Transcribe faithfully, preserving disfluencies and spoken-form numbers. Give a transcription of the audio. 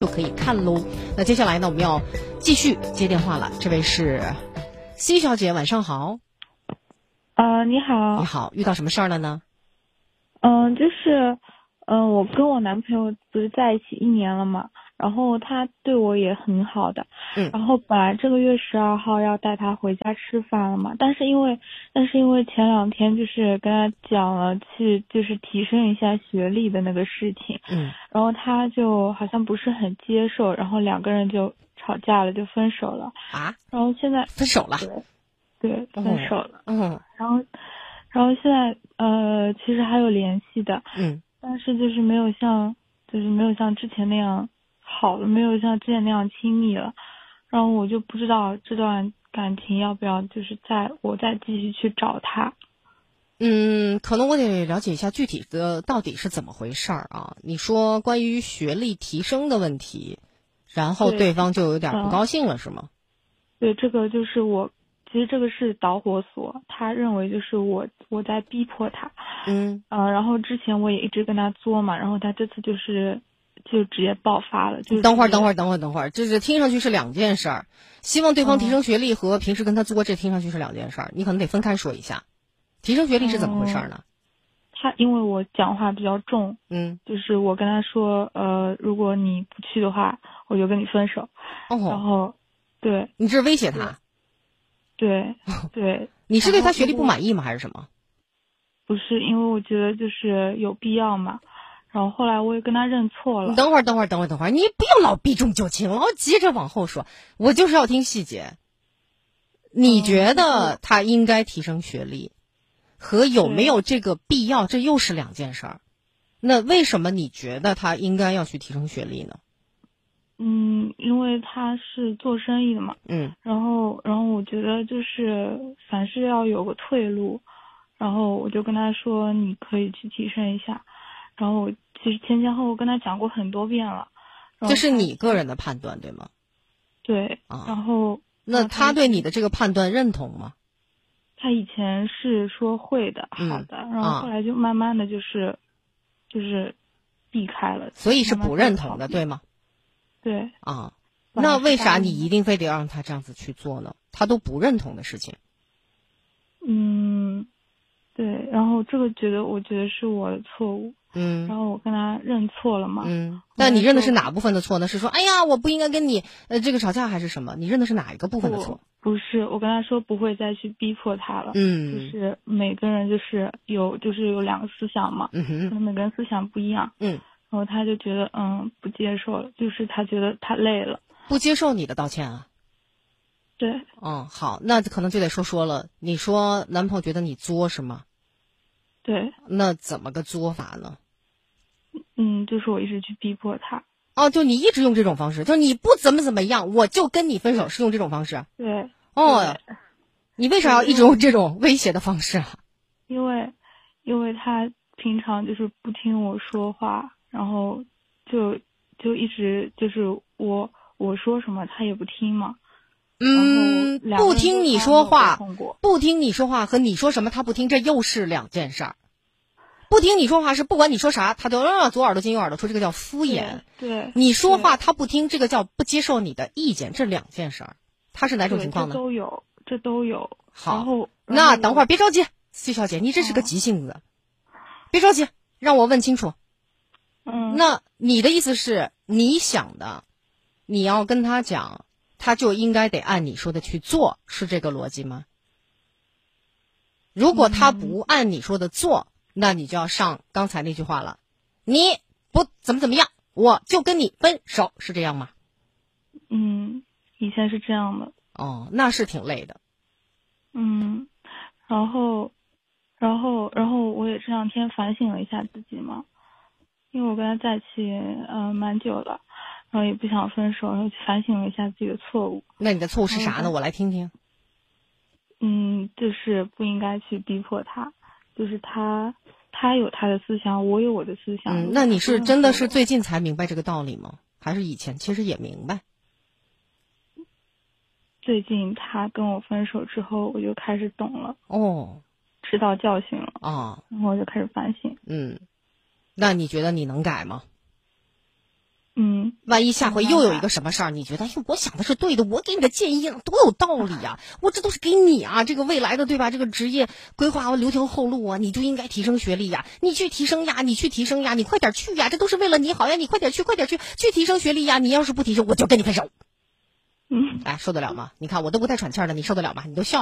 就可以看喽。那接下来呢，我们要继续接电话了。这位是 C 小姐，晚上好。 呃，你好。 你好，遇到什么事儿了呢？ 嗯、呃，就是，嗯、呃，我跟我男朋友不是在一起一年了嘛，然后他对我也很好的， 嗯， 然后本来这个月十二号要带他回家吃饭了嘛，但是因为，但是因为前两天就是跟他讲了去就是提升一下学历的那个事情， 嗯， 然后他就好像不是很接受，然后两个人就吵架了，就分手了啊， 然后现在分手了？ 对，对，分手了， 嗯、哦， 然后。然后现在呃，其实还有联系的， 嗯， 但是就是没有像，就是没有像之前那样好了，没有像之前那样亲密了。然后我就不知道这段感情要不要，就是再我再继续去找他。 嗯，可能我得了解一下具体的到底是怎么回事儿啊？你说关于学历提升的问题，然后对方就有点不高兴了，是吗？ 对，这个就是我。其实这个是导火索，他认为就是我我在逼迫他， 嗯， 呃，然后之前我也一直跟他作嘛，然后他这次就是就直接爆发了，就等会儿等会儿等会儿等会儿，这是听上去是两件事儿，希望对方提升学历和平时跟他作，这听上去是两件事儿，你可能得分开说一下。提升学历是怎么回事呢？ 嗯、他因为我讲话比较重， 嗯， 就是我跟他说，呃，如果你不去的话，我就跟你分手。 哦， 然后，对， 你这是威胁他？ 对对， 你是对他学历不满意吗？还是什么？ 不是，因为我觉得就是有必要嘛。然后后来我也跟他认错了。 你等会儿，等会儿，等会儿，等会儿，你不要老避重就轻，老急着往后说。我就是要听细节。你觉得他应该提升学历，和有没有这个必要，这又是两件事儿。那为什么你觉得他应该要去提升学历呢？ 嗯，因为他是做生意的嘛， 嗯， 然后，然后我觉得就是凡事要有个退路，然后我就跟他说，你可以去提升一下，然后我其实前前后后跟他讲过很多遍了， 这是你个人的判断对吗？ 对， 啊， 然后那他对你的这个判断认同吗？ 他以前是说会的，好的， 嗯、 然后后来就慢慢的就是，就是避开了， 所以是不认同的， 慢慢对吗？ 对啊，那为啥你一定非得让他这样子去做呢？他都不认同的事情。 嗯，对，然后这个觉得我觉得是我的错误， 嗯， 然后我跟他认错了嘛， 嗯，但你认的是哪部分的错呢？是说，哎呀，我不应该跟你呃这个吵架，还是什么？你认的是哪一个部分的错？ 不是，我跟他说不会再去逼迫他了， 嗯， 就是每个人就是有就是有两个思想嘛， 嗯哼， 可能每个人思想不一样， 嗯。 然后他就觉得嗯不接受了，就是他觉得他累了， 不接受你的道歉啊？ 对， 嗯，好，那可能就得说说了。你说男朋友觉得你作是吗？ 对， 那怎么个作法呢？ 嗯，就是我一直去逼迫他。 哦，就你一直用这种方式，就是你不怎么怎么样，我就跟你分手，是用这种方式？ 对。 哦，你为啥要一直用这种威胁的方式啊？ 因为，因为他平常就是不听我说话。然后就就一直就是我我说什么他也不听嘛， 嗯，不听你说话，不听你说话和你说什么他不听，这又是两件事儿。不听你说话是不管你说啥他都啊左耳朵进右耳朵出，这个叫敷衍。 对， 你说话他不听，这个叫不接受你的意见，这两件事儿。他是哪种情况呢？ 这都有，这都有。 好， 然后那等会儿别着急，C 小姐，你这是个急性子，哦、别着急，让我问清楚。 嗯， 那你的意思是你想的，你要跟他讲，他就应该得按你说的去做，是这个逻辑吗？如果他不按你说的做，嗯、那你就要上刚才那句话了，你不怎么怎么样，我就跟你分手，是这样吗？ 嗯，以前是这样的。 哦，那是挺累的。 嗯，然后，然后，然后我也这两天反省了一下自己嘛。因为我跟他在一起，嗯、呃，蛮久了，然后也不想分手，然后反省了一下自己的错误。 那你的错误是啥呢？我来听听。 嗯，就是不应该去逼迫他，就是他他有他的思想，我有我的思想。 嗯，那你是真的是最近才明白这个道理吗？还是以前其实也明白？ 最近他跟我分手之后，我就开始懂了。 哦， 知道教训了。 哦， 然后我就开始反省。 嗯。那你觉得你能改吗？ 嗯， 万一下回又有一个什么事儿，你觉得，哎，我想的是对的，我给你的建议多有道理呀、啊！我这都是给你啊，这个未来的对吧？这个职业规划我留条后路啊，你就应该提升学历呀，你去提升呀，你去提升呀，你快点去呀，这都是为了你好呀，你快点去，快点去，去提升学历呀！你要是不提升，我就跟你分手。 嗯， 哎，受得了吗？你看我都不带喘气儿的，你受得了吗？你都笑。